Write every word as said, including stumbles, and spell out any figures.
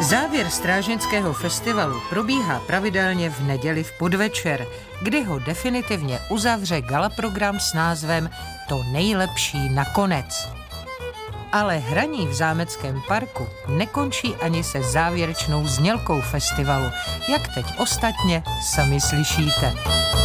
Závěr Strážnického festivalu probíhá pravidelně v neděli v podvečer, kdy ho definitivně uzavře galaprogram s názvem To nejlepší nakonec. Ale hraní v Zámeckém parku nekončí ani se závěrečnou znělkou festivalu, jak teď ostatně sami slyšíte.